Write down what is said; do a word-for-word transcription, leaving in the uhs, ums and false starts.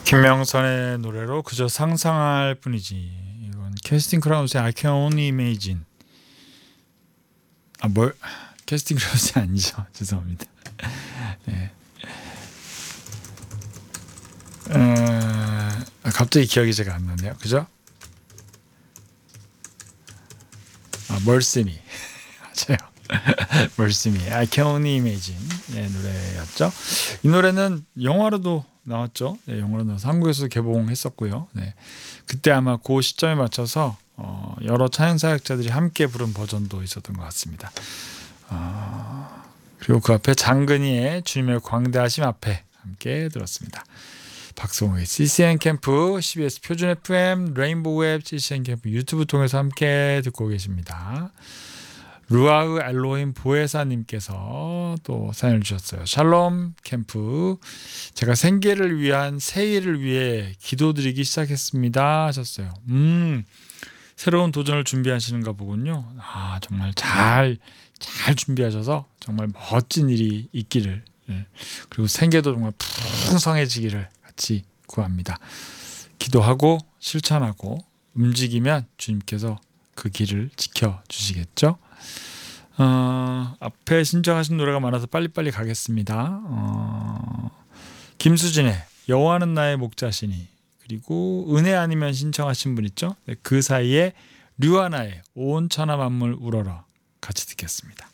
김명선의 노래로 그저 상상할 뿐이지. 이건 캐스팅 크라우스의 I Can Only Imagine. 아, 뭘? 캐스팅 크라우스 아니죠. 죄송합니다. 네. 어, 갑자기 기억이 잘 안 나네요. 그죠? 아, 멀스미. 맞아요. 멀스미. I Can Only Imagine. 네, 노래였죠. 이 노래는 영화로도 나왔죠. 네, 영화로 나와서 한국에서 개봉했었고요. 네. 그때 아마 그 시점에 맞춰서 어, 여러 찬양 사역자들이 함께 부른 버전도 있었던 것 같습니다. 어, 그리고 그 앞에 장근희의 주님의 광대하심 앞에 함께 들었습니다. 박성호의 씨씨엔 캠프, 씨비에스 표준 에프엠, 레인보우 웹, 씨씨엔 캠프 유튜브 통해서 함께 듣고 계십니다. 루아흐 엘로힘 보혜사님께서 또 사연을 주셨어요. 샬롬 캠프, 제가 생계를 위한 새해를 위해 기도드리기 시작했습니다 하셨어요. 음, 새로운 도전을 준비하시는가 보군요. 아, 정말 잘, 잘 준비하셔서 정말 멋진 일이 있기를, 그리고 생계도 정말 풍성해지기를 같이 구합니다. 기도하고 실천하고 움직이면 주님께서 그 길을 지켜주시겠죠. 어, 앞에 신청하신 노래가 많아서 빨리빨리 가겠습니다. 어, 김수진의 여호와는 나의 목자시니, 그리고 은혜 아니면 신청하신 분 있죠. 네, 그 사이에 류하나의 온 천하 만물 우러러 같이 듣겠습니다.